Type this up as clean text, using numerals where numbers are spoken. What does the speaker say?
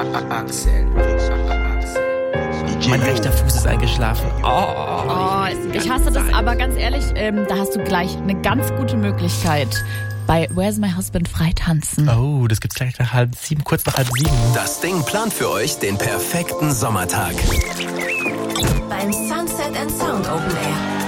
Mein rechter Fuß ist eingeschlafen. Oh, ich hasse das, aber ganz ehrlich, da hast du gleich eine ganz gute Möglichkeit. Bei Where's My Husband freitanzen. Oh, das gibt's gleich nach 6:30, kurz nach 6:30. Das Ding plant für euch den perfekten Sommertag. Beim Sunset & Sound Open Air.